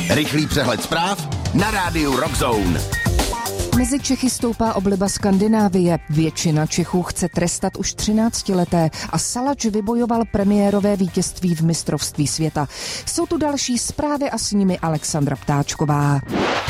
Rychlý přehled zpráv na rádiu Rock Zone. Mezi Čechy stoupá obliba Skandinávie. Většina Čechů chce trestat už 13leté a Salač vybojoval premiérové vítězství v mistrovství světa. Jsou tu další zprávy a s nimi Alexandra Ptáčková.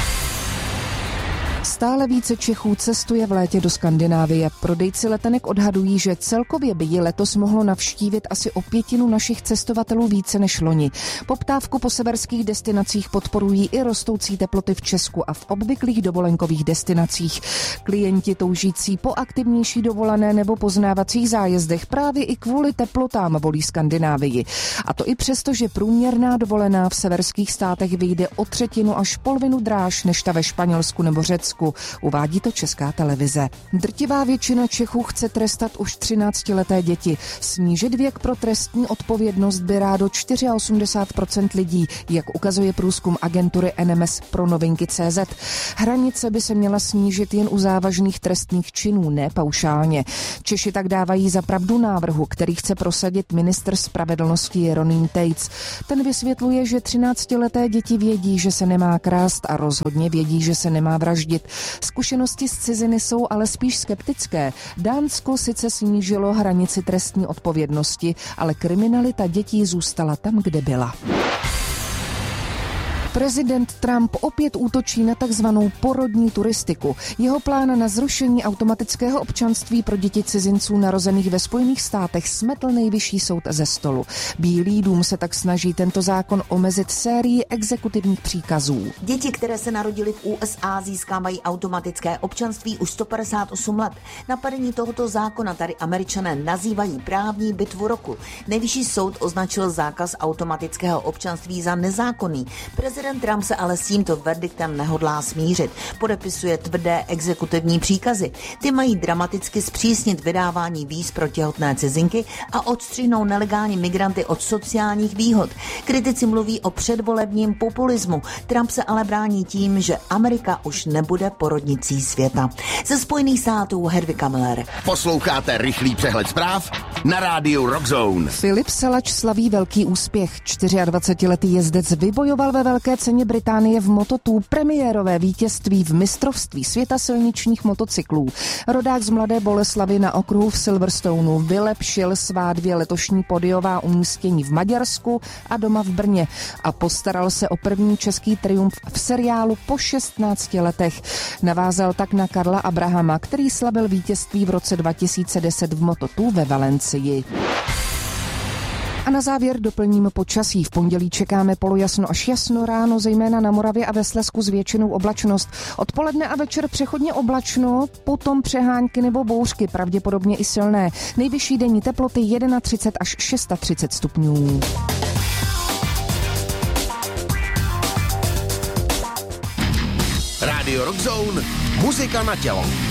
Stále více Čechů cestuje v létě do Skandinávie. Prodejci letenek odhadují, že celkově by ji letos mohlo navštívit asi o 1/5 našich cestovatelů více než loni. Poptávku po severských destinacích podporují i rostoucí teploty v Česku a v obvyklých dovolenkových destinacích. Klienti toužící po aktivnější dovolené nebo poznávacích zájezdech právě i kvůli teplotám volí Skandinávii. A to i přesto, že průměrná dovolená v severských státech vyjde o 1/3 až polovinu dráž než ta ve Španělsku nebo Řecku. Uvádí to Česká televize. Drtivá většina Čechů chce trestat už 13leté děti. Snížit věk pro trestní odpovědnost by rádo 84% lidí, jak ukazuje průzkum agentury NMS pro Novinky.cz. Hranice by se měla snížit jen u závažných trestných činů, ne paušálně. Češi tak dávají za pravdu návrhu, který chce prosadit ministr spravedlnosti Jeroným Tejc. Ten vysvětluje, že 13leté děti vědí, že se nemá krást a rozhodně vědí, že se nemá vraždit. Zkušenosti z ciziny jsou ale spíš skeptické. Dánsko sice snížilo hranici trestní odpovědnosti, ale kriminalita dětí zůstala tam, kde byla. Prezident Trump opět útočí na takzvanou porodní turistiku. Jeho plán na zrušení automatického občanství pro děti cizinců narozených ve Spojených státech smetl nejvyšší soud ze stolu. Bílý dům se tak snaží tento zákon omezit sérii exekutivních příkazů. Děti, které se narodily v USA, získávají automatické občanství už 158 let. Napadení tohoto zákona tady Američané nazývají právní bitvu roku. Nejvyšší soud označil zákaz automatického občanství za nezákonný. Prezident Trump se ale s tímto verdiktem nehodlá smířit. Podepisuje tvrdé exekutivní příkazy. Ty mají dramaticky zpřísnit vydávání víz pro těhotné cizinky a odstřihnou nelegální migranty od sociálních výhod. Kritici mluví o předvolebním populismu. Trump se ale brání tím, že Amerika už nebude porodnicí světa. Ze Spojených států Hedvika Miller. Posloucháte rychlý přehled zpráv na rádiu Rock Zone. Filip Salač slaví velký úspěch. 24letý jezdec vybojoval ve Velké ceně Británie v Moto2 premiérové vítězství v mistrovství světa silničních motocyklů. Rodák z Mladé Boleslavi na okruhu v Silverstoneu vylepšil svá 2 letošní podiová umístění v Maďarsku a doma v Brně a postaral se o první český triumf v seriálu po 16 letech. Navázal tak na Karla Abrahama, který slavil vítězství v roce 2010 v Moto2 ve Valencii. A na závěr doplním počasí. V pondělí čekáme polojasno až jasno, ráno zejména na Moravě a ve Slezsku s většinou oblačnost. Odpoledne a večer přechodně oblačno, potom přehánky nebo bouřky, pravděpodobně i silné. Nejvyšší denní teploty 31 až 36 stupňů. Rádio Rock Zone, muzika na tělo.